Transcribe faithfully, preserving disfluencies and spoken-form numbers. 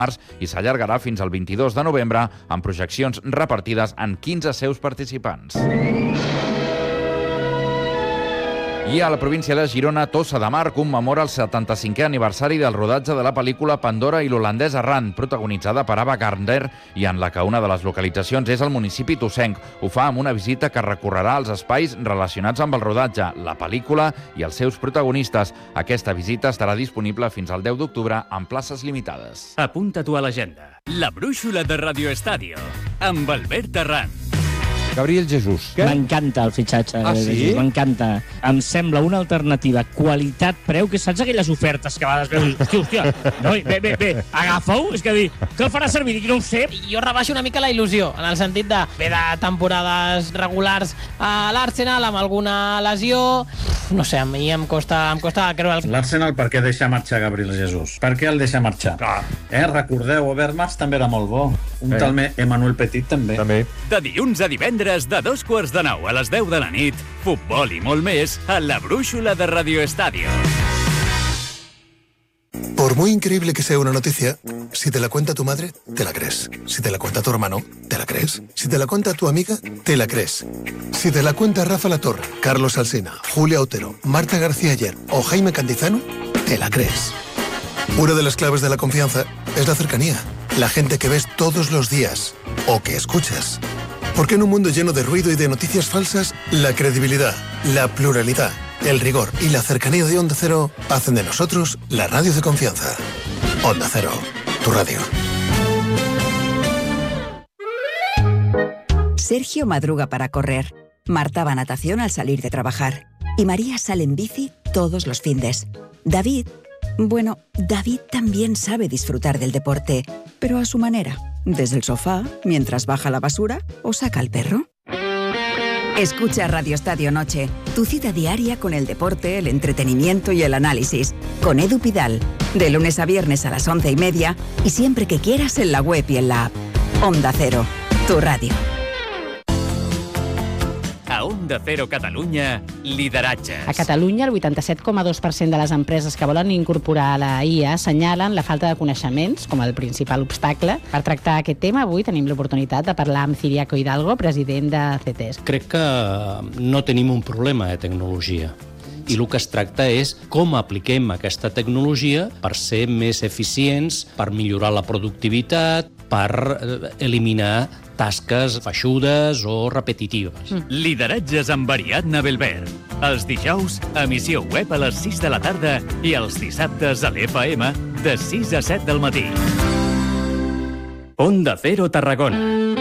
març i s'allargarà fins al vint-i-dos de novembre amb projeccions repartides en quinze seus participants. I a la província de Girona, Tossa de Mar commemora el setanta-cinquè aniversari del rodatge de la pel·lícula Pandora i l'holandès Arran, protagonitzada per Ava Gardner i en la que una de les localitzacions és el municipi tossenc. Ho fa amb una visita que recorrerà als espais relacionats amb el rodatge, la pel·lícula i els seus protagonistes. Aquesta visita estarà disponible fins al deu d'octubre en places limitades. Apunta-t'ho a l'agenda. La brúixola de Radio Estadio, amb Albert Arran. Gabriel Jesús. Què? M'encanta el fitxatge. Ah, sí? Jesús, m'encanta. Em sembla una alternativa qualitat-preu, que saps aquelles ofertes que a vegades veus? Hòstia, hòstia, no, bé, bé, bé, agafa-ho, és que dir, què el farà servir? No ho sé. Jo rebaixo una mica la il·lusió, en el sentit de ve de temporades regulars a l'Arsenal amb alguna lesió. No sé, a mi em costa, em costa creure... L'Arsenal per què deixa marxar Gabriel Jesús? Per què el deixa marxar? Ah. Eh, recordeu, Overmars també era molt bo. Un Eh. tal Emmanuel Petit també. També. De dilluns a divendres, de dos quarts de nou a les deu de la nit, futbol i molt més a la brúixola de Radio Estadio. Por muy increíble que sea una noticia, si te la cuenta tu madre, te la crees. Si te la cuenta tu hermano, te la crees. Si te la cuenta tu amiga, te la crees. Si te la cuenta Rafa Latorre, Carlos Alsina, Julia Otero, Marta García Ayer o Jaime Cantizano, te la crees. Una de las claves de la confianza es la cercanía. La gente que ves todos los días o que escuchas. Porque en un mundo lleno de ruido y de noticias falsas, la credibilidad, la pluralidad, el rigor y la cercanía de Onda Cero hacen de nosotros la radio de confianza. Onda Cero, tu radio. Sergio madruga para correr. Marta va a natación al salir de trabajar. Y María sale en bici todos los findes. David, bueno, David también sabe disfrutar del deporte, pero a su manera. Desde el sofá, mientras baja la basura o saca al perro. Escucha Radio Estadio Noche, tu cita diaria con el deporte, el entretenimiento y el análisis. Con Edu Pidal, de lunes a viernes a las once y media y siempre que quieras en la web y en la app. Onda Cero, tu radio. A Onda Cero Catalunya, lideratges. A Catalunya, el vuitanta-set coma dos per cent de les empreses que volen incorporar la I A assenyalen la falta de coneixements com el principal obstacle. Per tractar aquest tema, avui tenim l'oportunitat de parlar amb Ciriaco Hidalgo, president de C E T E S. Crec que no tenim un problema de tecnologia. I el que es tracta és com apliquem aquesta tecnologia per ser més eficients, per millorar la productivitat, per eliminar tasques feixudes o repetitives. Mm. Lideratges amb Ariadna Belver. Els dijous, emissió web a les sis de la tarda i els dissabtes a l'F M de sis a set del matí. Onda Cero Tarragona.